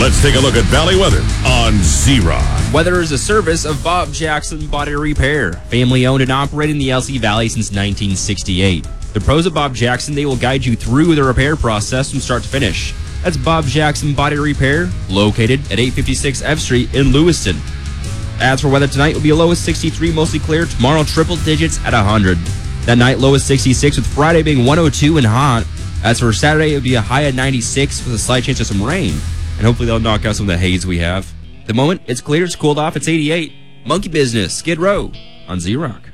Let's take a look at Valley weather on Z-Rock. Weather is a service of Bob Jackson Body Repair, family owned and operated in the LC Valley since 1968. The pros of Bob Jackson, they will guide you through the repair process from start to finish. That's Bob Jackson Body Repair, located at 856 F Street in Lewiston. As for weather tonight, it will be a low of 63, mostly clear. Tomorrow, triple digits at 100. That night, low of 66, with Friday being 102 and hot. As for Saturday, it will be a high of 96 with a slight chance of some rain. And hopefully they'll knock out some of the haze we have. At the moment, it's clear, it's cooled off, it's 88. Monkey Business, Skid Row on Z-Rock.